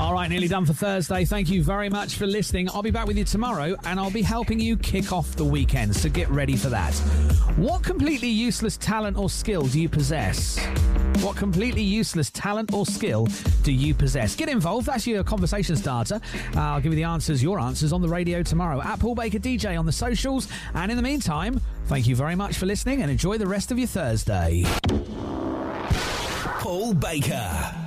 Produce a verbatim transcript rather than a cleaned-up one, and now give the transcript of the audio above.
All right, nearly done for Thursday. Thank you very much for listening. I'll be back with you tomorrow, and I'll be helping you kick off the weekend, so get ready for that. What completely useless talent or skill do you possess? What completely useless talent or skill do you possess? Get involved. That's your conversation starter. Uh, I'll give you the answers, your answers, on the radio tomorrow. At Paul Baker D J on the socials. And in the meantime, thank you very much for listening and enjoy the rest of your Thursday. Paul Baker.